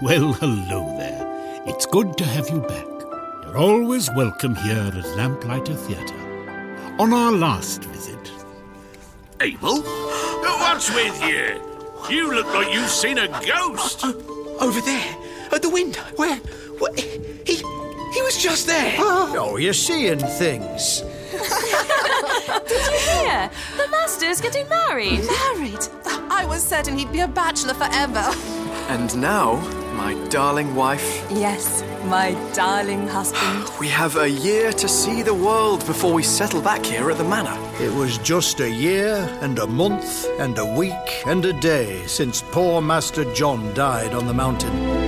Well, hello there. It's good to have you back. You're always welcome here at Lamplighter Theatre. On our last visit... Abel? What's with you? You look like you've seen a ghost. Over there, at the window. Where? What? He was just there. Oh, you're seeing things. Did you hear? The Master's getting married. Married? I was certain he'd be a bachelor forever. And now, my darling wife. Yes, my darling husband. We have a year to see the world before we settle back here at the manor. It was just a year and a month and a week and a day since poor Master John died on the mountain.